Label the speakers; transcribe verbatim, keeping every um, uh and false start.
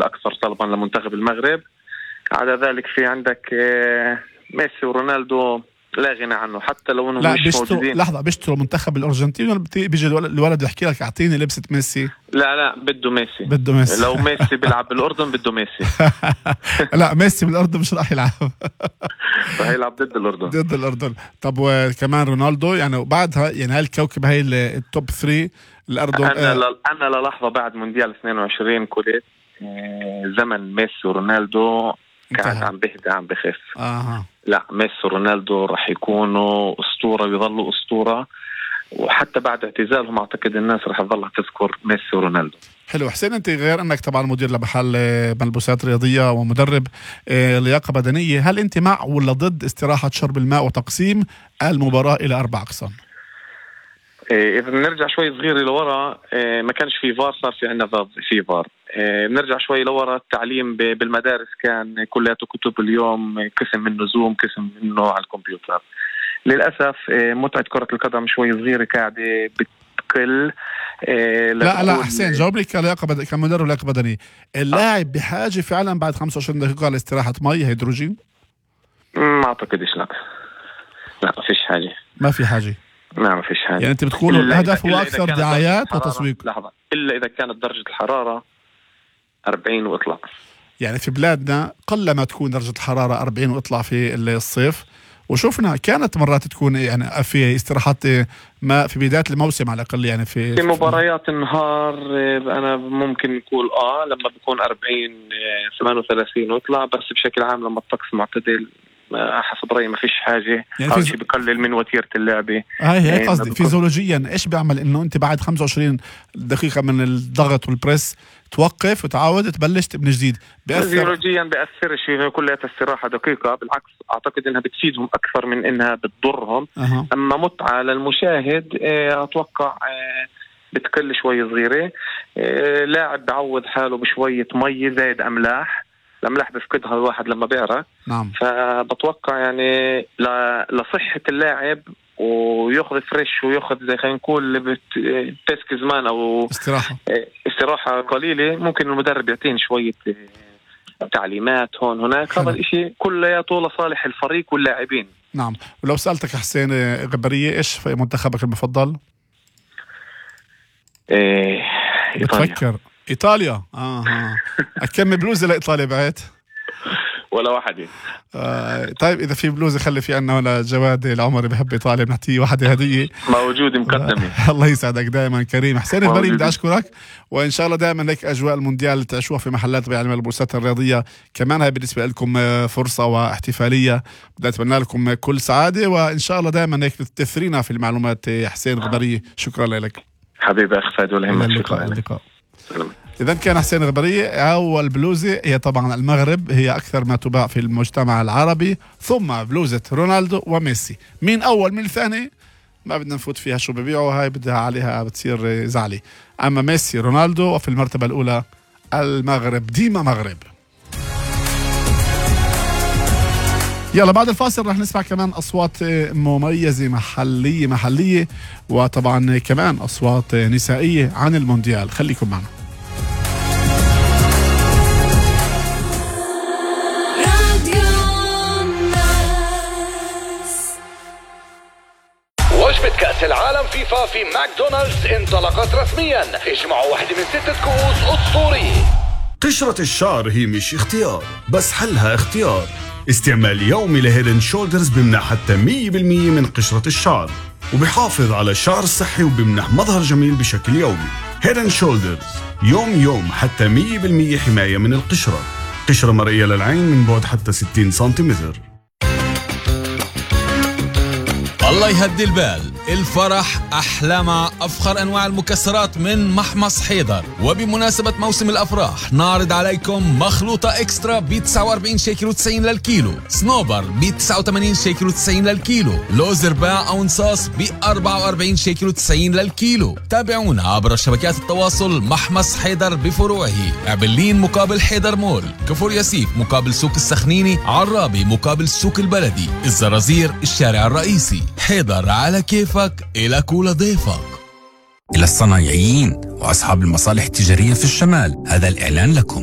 Speaker 1: الأكثر طلبا لمنتخب المغرب. على ذلك في عندك ميسي ورونالدو لا غنى عنه، حتى لو انه مش
Speaker 2: بيشتروا
Speaker 1: موجودين.
Speaker 2: لحظه، بيشتروا منتخب الارجنتين ولا بيجي الولد يحكي لك اعطيني لبسه ميسي؟
Speaker 1: لا لا بده ميسي،
Speaker 2: بده ميسي.
Speaker 1: لو ميسي بيلعب بالاردن بده ميسي.
Speaker 2: لا ميسي بالاردن مش راح يلعب.
Speaker 1: راح يلعب ضد الاردن.
Speaker 2: ضد الاردن. طب وكمان رونالدو يعني وبعدها يعني هاي الكوكب هاي التوب ثلاثة الاردن.
Speaker 1: انا ل... انا للحظه بعد مونديال اثنين وعشرين كنت زمن ميسي ورونالدو كانت عم بهدى عم بخف.
Speaker 2: اها
Speaker 1: لا ميسي ورونالدو راح يكونوا أسطورة ويظلوا أسطورة، وحتى بعد اعتزالهم أعتقد الناس راح تظل تذكر ميسي ورونالدو.
Speaker 2: حلو حسين، أنت غير أنك طبعا مدير لمحل ملبوسات رياضية ومدرب لياقة بدنية، هل أنت مع ولا ضد استراحة شرب الماء وتقسيم المباراة إلى أربع أقسام؟
Speaker 1: إذا بنرجع شوي صغير لورا، ما كانش في فار، صار في عنا في فار. بنرجع شوي لورا، التعليم بالمدارس كان كلياته كتب، اليوم قسم منه زوم، قسم منه على الكمبيوتر. للأسف متعة كرة القدم شوي صغيرة قاعدة بتقل.
Speaker 2: لا لا حسين جاوب لي كلياقة بد... كمدرب لياقة بدنية، اللاعب بحاجة فعلا بعد خمسة وعشرين دقيقة لاستراحة مي هيدروجين؟
Speaker 1: ما أعتقدش. لا لا ما فيش حاجة.
Speaker 2: ما في حاجة.
Speaker 1: لا ما فيش حاجة.
Speaker 2: يعني أنت بتقول الهدف هو أكثر دعايات وتسويق.
Speaker 1: لحظة، إلا إذا كانت درجة الحرارة أربعين وإطلاع.
Speaker 2: يعني في بلادنا قلما تكون درجة الحرارة أربعين وإطلاع في الصيف، وشوفنا كانت مرات تكون يعني في استراحات ما في بداية الموسم على الأقل. يعني في
Speaker 1: في مباريات النهار أنا ممكن نقول آه لما بكون أربعين ثمانية وثلاثين وإطلاع، بس بشكل عام لما الطقس معتدل حسب رأيي ما فيش حاجة.
Speaker 2: يعني
Speaker 1: هذا شيء بقلل من وتيرة اللعبة.
Speaker 2: هاي هي قصدي فيزيولوجيا إيش بيعمل إنه أنت بعد خمسة وعشرين دقيقة من الضغط والبريس توقف وتعاود تبلش من جديد؟
Speaker 1: فيزيولوجيا بيأثرش كلها استراحة دقيقة، بالعكس أعتقد إنها بتفيدهم أكثر من إنها بتضرهم.
Speaker 2: أه.
Speaker 1: أما متعة للمشاهد أتوقع بتقل شوي صغيرة. لاعب بعوض حاله بشوية مي زائد أملاح، الأملاح بفقدها الواحد لما بيعرق.
Speaker 2: نعم.
Speaker 1: فبتوقع يعني لصحة اللاعب ويأخذ فريش ويأخذ زي خلينا نقول بتسك زمان أو
Speaker 2: استراحة
Speaker 1: استراحة قليلة، ممكن المدرب يعطيني شوية تعليمات هون هناك. هذا الاشي كلياته لصالح الفريق واللاعبين.
Speaker 2: نعم. ولو سألتك حسين غبرية إيش في منتخبك المفضل؟
Speaker 1: إيه إيطاليا.
Speaker 2: بتفكر إيطاليا. آه. أكمل بلوزة لإيطاليا بعد
Speaker 1: ولا واحدة.
Speaker 2: آه طيب إذا في بلوزة خلي في عنا ولا جواد العمري بحب إيطاليا بنحتيه واحدة هدية
Speaker 1: موجود مقدمة.
Speaker 2: آه الله يسعدك دائما كريم. حسين الغبري بدي أشكرك، وإن شاء الله دائما لك أجواء المونديال تعيشوها في محلات بيع الملبوسات الرياضية. كمان هاي بالنسبة لكم فرصة واحتفالية، بدي أتمنى لكم كل سعادة، وإن شاء الله دائما هيك تثرينا في المعلومات حسين الغبري. شكرا لك
Speaker 1: حبيبي أخ فهد، ولا يهمك.
Speaker 2: شكرا لك. إذا كان حسين الغبري. أول بلوزة هي طبعا المغرب، هي أكثر ما تباع في المجتمع العربي، ثم بلوزة رونالدو وميسي. مين أول من الثاني ما بدنا نفوت فيها، شو ببيعوا هاي بدها عليها بتصير زعلي. أما ميسي رونالدو، وفي المرتبة الأولى المغرب، ديما مغرب. يلا بعد الفاصل رح نسمع كمان أصوات مميزة محلية محلية وطبعا كمان أصوات نسائية عن المونديال. خليكم معنا.
Speaker 3: وجبة كأس العالم فيفا في ماكدونالدز انطلقت رسميا. اجمعوا واحدة من ستة كؤوس أسطوري.
Speaker 4: قشرة الشعر هي مش اختيار، بس حلها اختيار. استعمال يومي لهيدن شولدرز بمنح حتى مية بالمية من قشرة الشعر، وبيحافظ على الشعر الصحي وبمنح مظهر جميل بشكل يومي. هيدن شولدرز يوم يوم حتى مية بالمية حماية من القشرة. قشرة مرئية للعين من بعد حتى ستين سنتيمتر.
Speaker 5: الله يهدي البال، الفرح أحلى مع أفخر أنواع المكسرات من محمص حيدر. وبمناسبة موسم الأفراح نعرض عليكم مخلوطة إكسترا ب تسعة وأربعين شيكل وتسعين للكيلو، سنوبر ب تسعة وثمانين شيكل وتسعين للكيلو، لوز رباع أو نصاص ب أربعة وأربعين شيكل وتسعين للكيلو. تابعونا عبر شبكات التواصل محمص حيدر بفروعه، عبلين مقابل حيدر مول، كفور ياسيف مقابل سوق السخنيني، عرابي مقابل السوق البلدي، الزرازير الشارع الرئيسي. حيدر على كيفك، إلى كل ضيفك.
Speaker 6: إلى الصنايعيين وأصحاب المصالح التجارية في الشمال، هذا الإعلان لكم.